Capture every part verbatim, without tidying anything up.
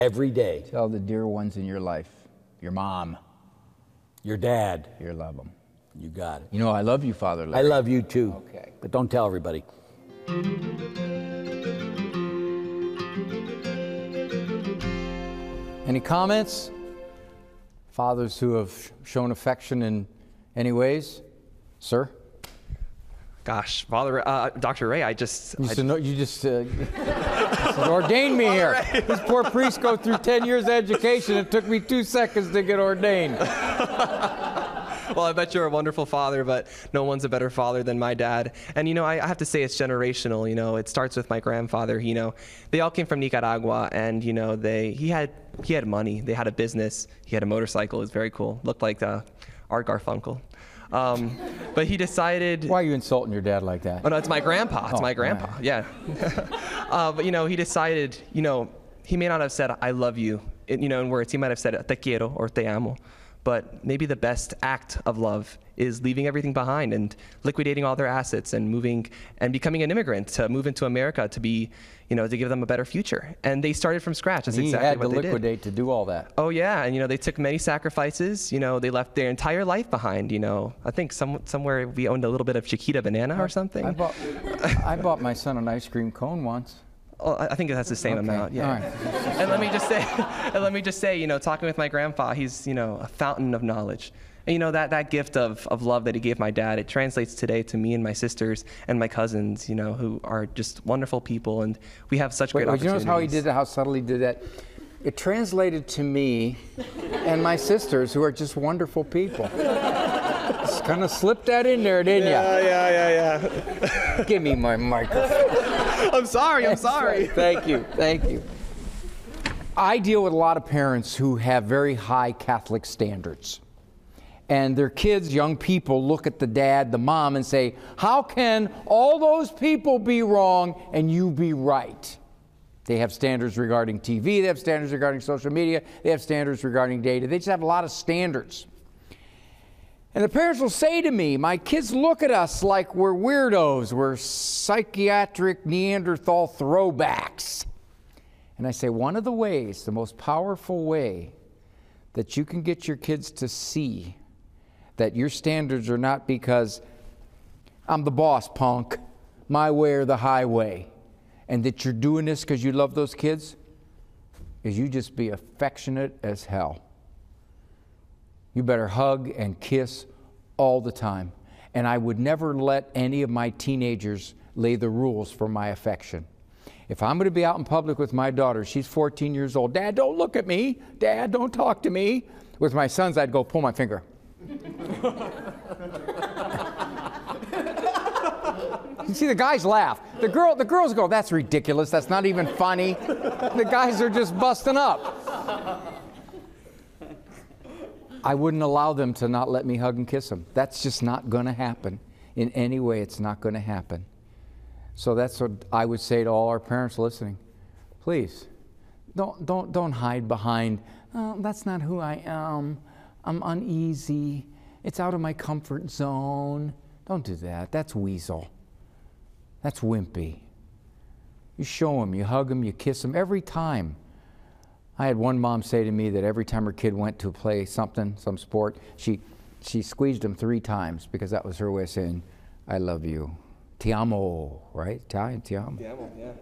Every day. Tell the dear ones in your life, your mom, your dad, you love them. You got it. You know, I love you, Father Larry. I love you too. Okay. But don't tell everybody. Any comments? Fathers who have shown affection in any ways? Sir? Gosh, Father, uh, Doctor Ray, I just... You I, just, know, you just, uh, just ordained me here. This poor priest go through ten years of education. It took me two seconds to get ordained. Well, I bet you're a wonderful father, but no one's a better father than my dad. And, you know, I, I have to say it's generational. You know, it starts with my grandfather. You know, they all came from Nicaragua, and, you know, they he had he had money. They had a business. He had a motorcycle. It was very cool. Looked like uh, Art Garfunkel. Um, but he decided... Why are you insulting your dad like that? Oh, no, it's my grandpa. It's oh, my grandpa. Right. Yeah. uh, but, you know, he decided, you know, he may not have said, I love you, in, you know, in words. He might have said, te quiero or te amo. But maybe the best act of love is leaving everything behind and liquidating all their assets and moving and becoming an immigrant to move into America to be, you know, to give them a better future. And they started from scratch. That's he exactly had what to they liquidate did. to do all that. Oh yeah, and you know they took many sacrifices. You know they left their entire life behind. You know I think some somewhere we owned a little bit of Chiquita banana or something. I bought, I bought my son an ice cream cone once. Oh, I think it has the same okay. amount. Yeah. All right. And let me just say, and let me just say, you know, talking with my grandpa, he's you know a fountain of knowledge. And you know that that gift of of love that he gave my dad, it translates today to me and my sisters and my cousins, you know, who are just wonderful people, and we have such Wait, great wait, you opportunities. notice how he did that, how subtly he did that? It translated to me and my sisters, who are just wonderful people. Just kind of slipped that in there, didn't you? Yeah, yeah, yeah, yeah. Give me my microphone. I'm sorry, I'm That's sorry. right. Thank you, thank you. I deal with a lot of parents who have very high Catholic standards. And their kids, young people, look at the dad, the mom, and say, how can all those people be wrong and you be right? They have standards regarding T V, they have standards regarding social media, they have standards regarding data. They just have a lot of standards. And the parents will say to me, my kids look at us like we're weirdos, we're psychiatric Neanderthal throwbacks. And I say, one of the ways, the most powerful way that you can get your kids to see that your standards are not because I'm the boss, punk, my way or the highway, and that you're doing this because you love those kids, is you just be affectionate as hell. You better hug and kiss all the time. And I would never let any of my teenagers lay the rules for my affection. If I'm going to be out in public with my daughter, she's fourteen years old, Dad, don't look at me. Dad, don't talk to me. With my sons, I'd go, pull my finger. You see the guys laugh. The girl, the girls go, that's ridiculous. That's not even funny. The guys are just busting up. I wouldn't allow them to not let me hug and kiss them. That's just not going to happen. In any way, it's not going to happen. So that's what I would say to all our parents listening. Please, don't don't don't hide behind, oh, that's not who I am. I'm uneasy. It's out of my comfort zone. Don't do that. That's weasel. That's wimpy. You show them, you hug them, you kiss them every time. I had one mom say to me that every time her kid went to play something, some sport, she she squeezed him three times because that was her way of saying, I love you. Ti amo, right? Italian, ti amo. Ti amo, yeah.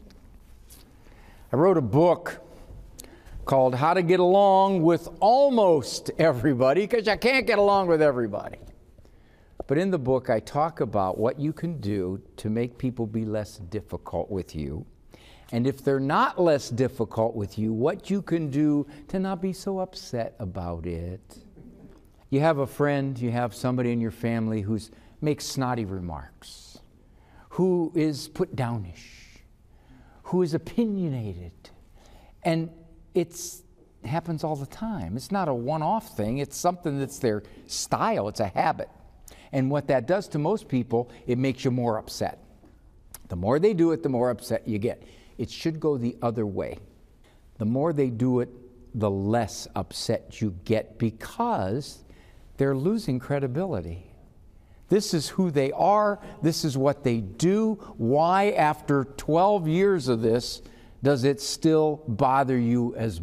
I wrote a book called How to Get Along with Almost Everybody, because you can't get along with everybody. But in the book, I talk about what you can do to make people be less difficult with you. And if they're not less difficult with you, what you can do to not be so upset about it. You have a friend, you have somebody in your family who makes snotty remarks, who is put downish, who is opinionated. And it happens all the time. It's not a one-off thing. It's something that's their style. It's a habit. And what that does to most people, it makes you more upset. The more they do it, the more upset you get. It should go the other way. The more they do it, the less upset you get because they're losing credibility. This is who they are. This is what they do. Why, after twelve years of this, does it still bother you as